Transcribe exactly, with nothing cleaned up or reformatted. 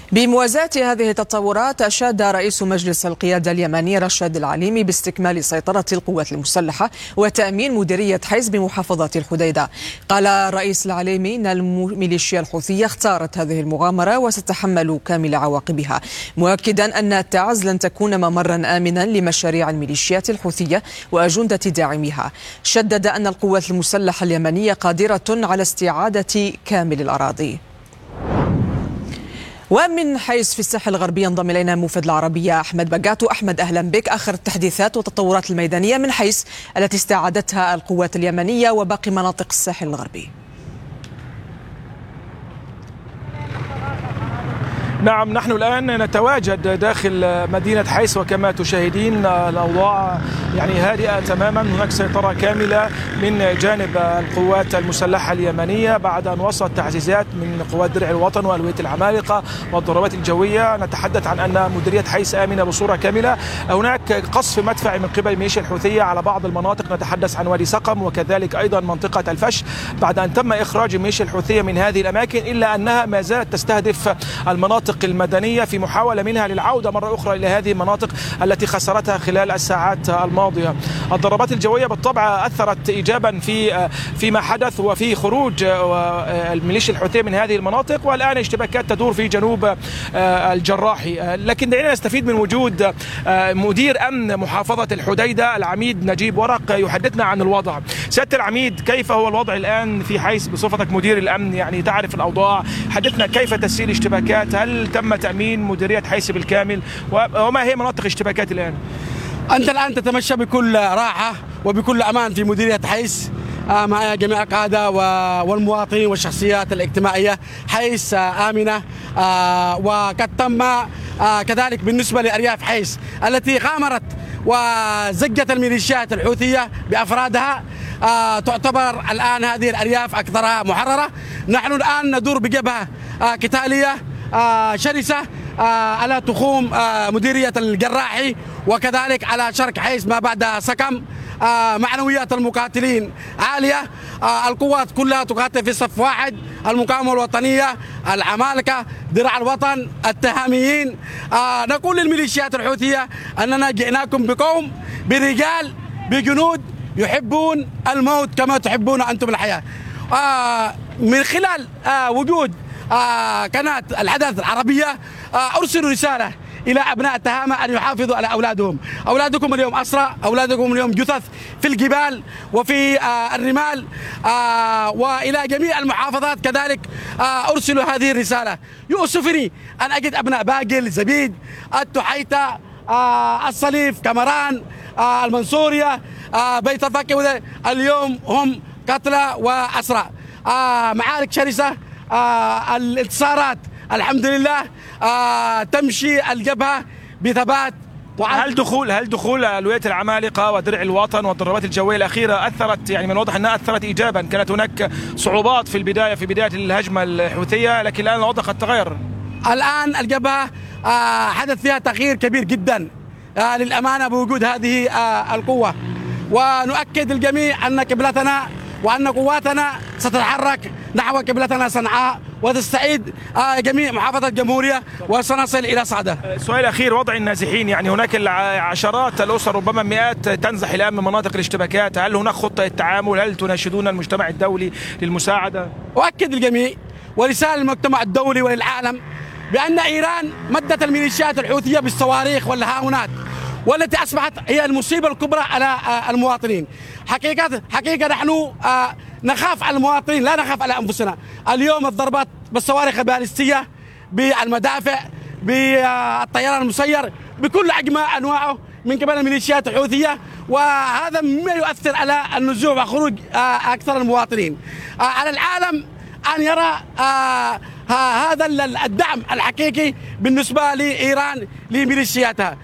بموازاة هذه التطورات، أشاد رئيس مجلس القيادة اليمني رشاد العليمي باستكمال سيطرة القوات المسلحة وتأمين مديرية حيز بمحافظة الحديدة. قال الرئيس العليمي أن الميليشيا الحوثية اختارت هذه المغامرة وستتحمل كامل عواقبها، مؤكدا أن تعز لن تكون ممرا آمنا لمشاريع الميليشيات الحوثية وأجندة داعميها. شدد أن القوات المسلحة اليمنية قادرة على استعادة كامل الأراضي. ومن حيث في الساحل الغربي ينضم إلينا موفد العربية أحمد بقاتو. أحمد، أهلا بك. آخر التحديثات والتطورات الميدانية من حيث التي استعادتها القوات اليمنية وباقي مناطق الساحل الغربي. نعم، نحن الآن نتواجد داخل مدينة حيس، وكما تشاهدين الأوضاع يعني هادئة تماما. هناك سيطرة كاملة من جانب القوات المسلحة اليمنية بعد أن وصلت تعزيزات من قوات درع الوطن وألوية العمالقة والضربات الجوية. نتحدث عن أن مديرية حيس آمنة بصورة كاملة. هناك قصف مدفعي من قبل الميليشيا الحوثية على بعض المناطق، نتحدث عن وادي سقم وكذلك أيضا منطقة الفش، بعد أن تم إخراج الميليشيا الحوثية من هذه الأماكن، إلا أنها ما زالت تستهدف المناطق المدنية في محاولة منها للعودة مرة أخرى إلى هذه المناطق التي خسرتها خلال الساعات الماضية. الضربات الجوية بالطبع أثرت إيجابا في فيما حدث وفي خروج الميليشيا الحوثية من هذه المناطق، والآن اشتباكات تدور في جنوب الجراحي. لكن دعينا نستفيد من وجود مدير أمن محافظة الحديدة العميد نجيب ورق يحدثنا عن الوضع. سيادة العميد، كيف هو الوضع الآن في حيس بصفتك مدير الأمن؟ يعني تعرف الأوضاع، حدثنا كيف تسير اشتباكات، هل تم تأمين مديرية حيس بالكامل، وما هي مناطق اشتباكات الآن؟ أنت الآن تتمشى بكل راحة وبكل أمان في مديرية حيس مع جميع القادة والمواطنين والشخصيات الاجتماعية. حيس آمنة، وقد تم كذلك بالنسبة لأرياف حيس التي غامرت وزجت الميليشيات الحوثية بأفرادها. آه تعتبر الآن هذه الأرياف أكثرها محررة. نحن الآن ندور بجبهة آه قتالية آه شرسة آه على تخوم آه مديرية الجراحي، وكذلك على شرق حيس ما بعد سكم. آه معنويات المقاتلين عالية. آه القوات كلها تقاتل في صف واحد، المقاومة الوطنية، العمالقة، درع الوطن، التهاميين. آه نقول للميليشيات الحوثية أننا جئناكم بقوم، برجال، بجنود يحبون الموت كما تحبون أنتم الحياة. آه من خلال آه وجود آه قناة الحدث العربية آه أرسلوا رسالة إلى أبناء التهامة أن يحافظوا على أولادهم. أولادكم اليوم أسرى، أولادكم اليوم جثث في الجبال وفي آه الرمال، آه وإلى جميع المحافظات كذلك آه أرسلوا هذه الرسالة. يؤسفني أن أجد أبناء باقل، زبيد، التحيتة، آه الصليف، كمران، آه المنصورية، آه بيت الفقي اليوم هم قتلى وأسرى. آه معارك شرسة. آه الانتصارات الحمد لله آه تمشي الجبهة بثبات. هل دخول هل دخول ألوية العمالقة ودرع الوطن والضربات الجوية الأخيرة أثرت، يعني من الواضح أنها أثرت إيجابا؟ كانت هناك صعوبات في البداية في بداية الهجمة الحوثية، لكن الآن الوضع قد تغير. الآن الجبهة آه حدث فيها تغيير كبير جدا آه للأمانة بوجود هذه آه القوة، ونؤكد للجميع أن قبلتنا وأن قواتنا ستتحرك نحو قبلتنا صنعاء وتستعيد جميع محافظة الجمهورية وسنصل إلى صعدة. سؤال أخير، وضع النازحين، يعني هناك عشرات الأسر ربما مئات تنزح الآن من مناطق الاشتباكات، هل هناك خطة التعامل؟ هل تناشدون المجتمع الدولي للمساعدة؟ أؤكد للجميع ورسالة للمجتمع الدولي وللعالم بأن إيران مدت الميليشيات الحوثية بالصواريخ والهاونات، والتي أصبحت هي المصيبة الكبرى على المواطنين. حقيقة حقيقة نحن نخاف على المواطنين، لا نخاف على أنفسنا. اليوم الضربات بالصواريخ البالستية، بالمدافع، بالطيران المسير، بكل أجمع أنواعه من قبل الميليشيات الحوثية، وهذا مما يؤثر على النزوع وخروج أكثر المواطنين. على العالم أن يرى هذا الدعم الحقيقي بالنسبة لإيران لميليشياتها.